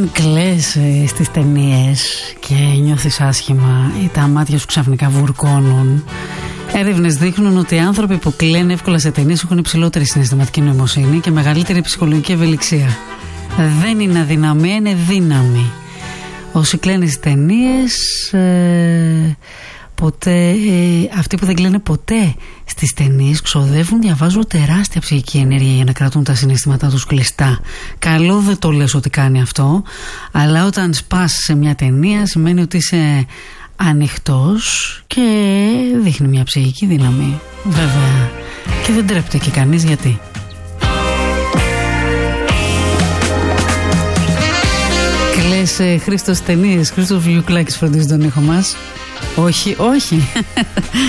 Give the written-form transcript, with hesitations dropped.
Κλαις στις ταινίες και νιώθεις άσχημα ή τα μάτια σου ξαφνικά βουρκώνουν. Έρευνες δείχνουν ότι οι άνθρωποι που κλαίνουν εύκολα σε ταινίες έχουν υψηλότερη συναισθηματική νοημοσύνη και μεγαλύτερη ψυχολογική ευελιξία. Δεν είναι αδυναμία, είναι δύναμη. Όσοι κλαίνουν στις ταινίες, αυτοί που δεν κλαίνουν ποτέ στις ταινίες ξοδεύουν, διαβάζω, τεράστια ψυχική ενέργεια για να κρατούν τα συναισθήματά τους κλειστά. Καλό δεν το λες ότι κάνει αυτό, αλλά όταν σπάς σε μια ταινία σημαίνει ότι είσαι ανοιχτός και δείχνει μια ψυχική δύναμη, βέβαια, και δεν τρέπεται και κανείς γιατί. Κλαις Χρήστος ταινίες, Χρήστος Βιουκλάκης φροντίζει τον ήχο μας. Όχι, όχι.